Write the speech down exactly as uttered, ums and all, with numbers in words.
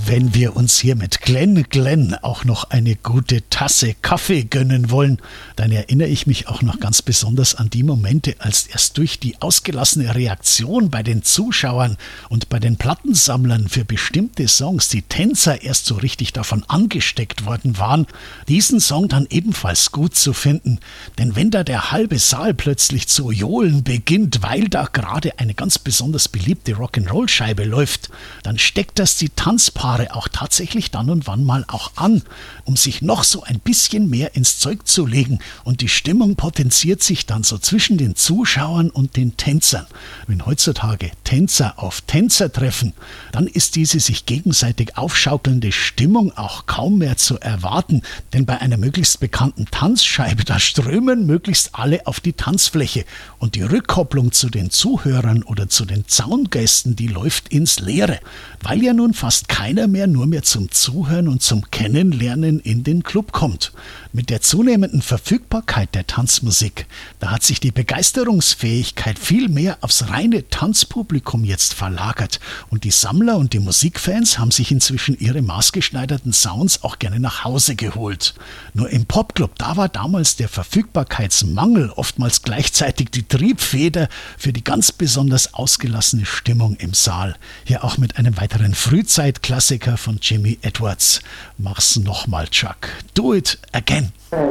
Wenn wir uns hier mit Glen Glen auch noch eine gute Tasse Kaffee gönnen wollen, dann erinnere ich mich auch noch ganz besonders an die Momente, als erst durch die ausgelassene Reaktion bei den Zuschauern und bei den Plattensammlern für bestimmte Songs die Tänzer erst so richtig davon angesteckt worden waren, diesen Song dann ebenfalls gut zu finden. Denn wenn da der halbe Saal plötzlich zu johlen beginnt, weil da gerade eine ganz besonders beliebte Rock'n'Roll-Scheibe läuft, dann steckt das die Tanzpaare auch tatsächlich dann und wann mal auch an, um sich noch so ein bisschen mehr ins Zeug zu legen, und die Stimmung potenziert sich dann so zwischen den Zuschauern und den Tänzern. Wenn heutzutage Tänzer auf Tänzer treffen, dann ist diese sich gegenseitig aufschaukelnde Stimmung auch kaum mehr zu erwarten, denn bei einer möglichst bekannten Tanzscheibe, da strömen möglichst alle auf die Tanzfläche und die Rückkopplung zu den Zuhörern oder zu den Zaungästen, die läuft ins Leere, weil ja nun fast keiner mehr nur mehr zum Zuhören und zum Kennenlernen in den Club kommt. Mit der zunehmenden Verfügbarkeit der Tanzmusik, da hat sich die Begeisterungsfähigkeit viel mehr aufs reine Tanzpublikum jetzt verlagert, und die Sammler und die Musikfans haben sich inzwischen ihre maßgeschneiderten Sounds auch gerne nach Hause geholt. Nur im Popclub, da war damals der Verfügbarkeitsmangel oftmals gleichzeitig die Triebfeder für die ganz besonders ausgelassene Stimmung im Saal. Hier auch mit einem weiteren Frühzeitklassiker von Jimmy Edwards. Mach's nochmal, Chuck. Do it again.